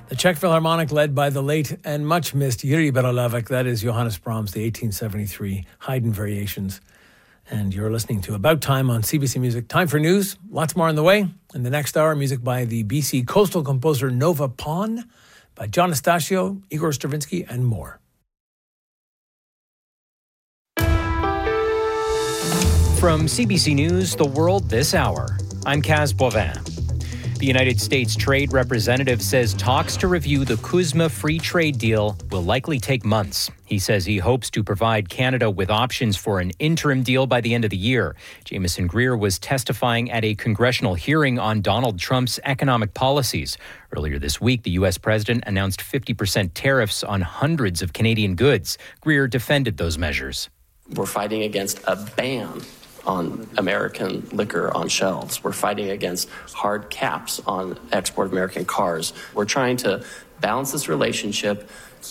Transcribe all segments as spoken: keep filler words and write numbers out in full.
The Czech Philharmonic, led by the late and much missed Jiří Bělohlávek, that is Johannes Brahms, the eighteen seventy-three Haydn Variations. And you're listening to About Time on C B C Music. Time for news. Lots more on the way. In the next hour, music by the B C coastal composer Nova Pon, by John Estacio, Igor Stravinsky, and more. From C B C News, The World This Hour, I'm Kaz Boivin. The United States Trade Representative says talks to review the CUSMA free trade deal will likely take months. He says he hopes to provide Canada with options for an interim deal by the end of the year. Jameson Greer was testifying at a congressional hearing on Donald Trump's economic policies. Earlier this week, the U S president announced fifty percent tariffs on hundreds of Canadian goods. Greer defended those measures. We're fighting against a ban on American liquor on shelves. We're fighting against hard caps on export of American cars. We're trying to balance this relationship,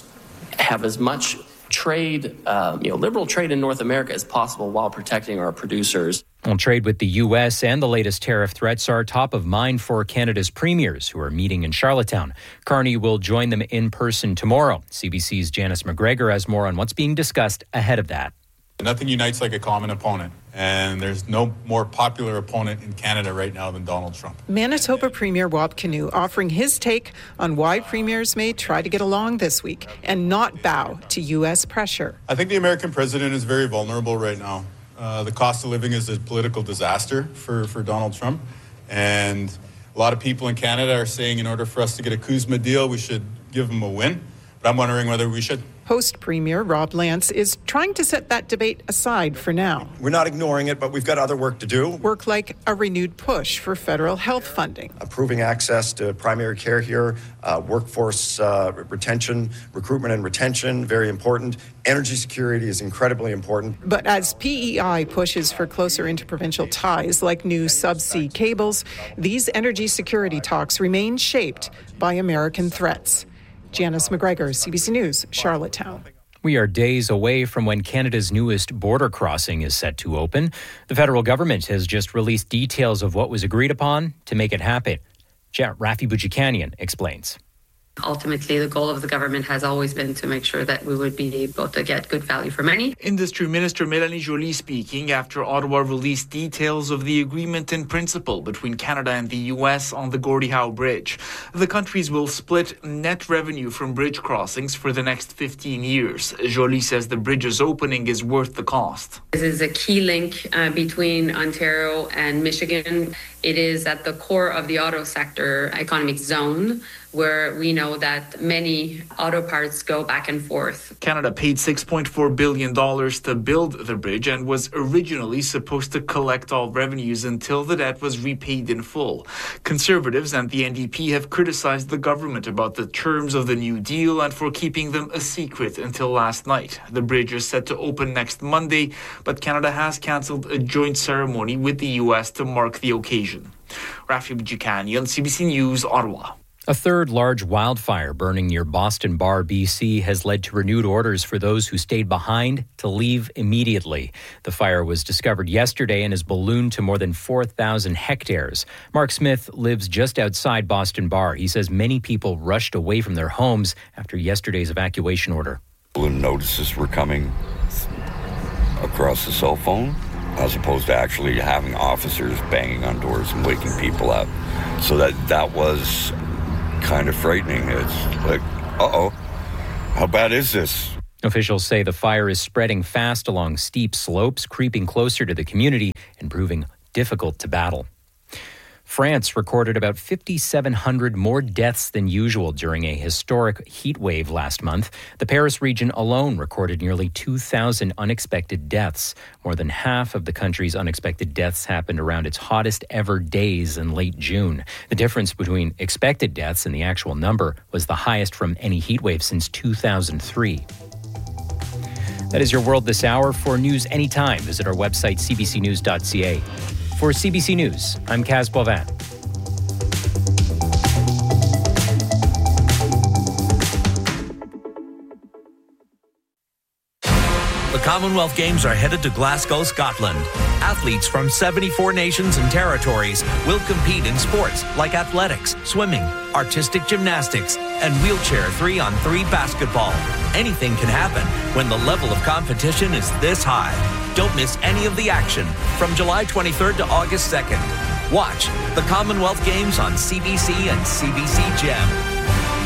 have as much trade, uh, you know, liberal trade in North America as possible while protecting our producers. Well, trade with the U S and the latest tariff threats are top of mind for Canada's premiers, who are meeting in Charlottetown. Carney will join them in person tomorrow. C B C's Janice McGregor has more on what's being discussed ahead of that. Nothing unites like a common opponent, and there's no more popular opponent in Canada right now than Donald Trump. Manitoba Premier Wab Kinew offering his take on why premiers may try to get along this week and not bow to U S pressure. I think the American president is very vulnerable right now. Uh, the cost of living is a political disaster for, for Donald Trump, and a lot of people in Canada are saying in order for us to get a CUSMA deal, we should give him a win, but I'm wondering whether we should. Host Premier Rob Lance is trying to set that debate aside for now. We're not ignoring it, but we've got other work to do. Work like a renewed push for federal health funding. Improving access to primary care here, uh, workforce uh, retention, recruitment and retention, very important. Energy security is incredibly important. But as P E I pushes for closer interprovincial ties like new subsea cables, these energy security talks remain shaped by American threats. Janice McGregor, C B C News, Charlottetown. We are days away from when Canada's newest border crossing is set to open. The federal government has just released details of what was agreed upon to make it happen. Rafi Boudjikanian explains. Ultimately, the goal of the government has always been to make sure that we would be able to get good value for money. Industry Minister Mélanie Joly speaking after Ottawa released details of the agreement in principle between Canada and the U S on the Gordie Howe Bridge. The countries will split net revenue from bridge crossings for the next fifteen years. Joly says the bridge's opening is worth the cost. This is a key link uh, between Ontario and Michigan. It is at the core of the auto sector economic zone, where we know that many auto parts go back and forth. Canada paid six point four billion dollars to build the bridge and was originally supposed to collect all revenues until the debt was repaid in full. Conservatives and the N D P have criticized the government about the terms of the new deal and for keeping them a secret until last night. The bridge is set to open next Monday, but Canada has cancelled a joint ceremony with the U S to mark the occasion. Rafi Boudjikanian, C B C News, Ottawa. A third large wildfire burning near Boston Bar, B C, has led to renewed orders for those who stayed behind to leave immediately. The fire was discovered yesterday and has ballooned to more than four thousand hectares. Mark Smith lives just outside Boston Bar. He says many people rushed away from their homes after yesterday's evacuation order. Balloon notices were coming across the cell phone, as opposed to actually having officers banging on doors and waking people up. So that that was kind of frightening. It's like, uh-oh, how bad is this? Officials say the fire is spreading fast along steep slopes, creeping closer to the community and proving difficult to battle. France recorded about five thousand seven hundred more deaths than usual during a historic heat wave last month. The Paris region alone recorded nearly two thousand unexpected deaths. More than half of the country's unexpected deaths happened around its hottest ever days in late June. The difference between expected deaths and the actual number was the highest from any heat wave since two thousand three. That is your World This Hour. For news anytime, visit our website, c b c news dot c a. For C B C News, I'm Kaz Boivin. The Commonwealth Games are headed to Glasgow, Scotland. Athletes from seventy-four nations and territories will compete in sports like athletics, swimming, artistic gymnastics, and wheelchair three on three basketball. Anything can happen when the level of competition is this high. Don't miss any of the action from July twenty-third to August second. Watch the Commonwealth Games on C B C and C B C Gem.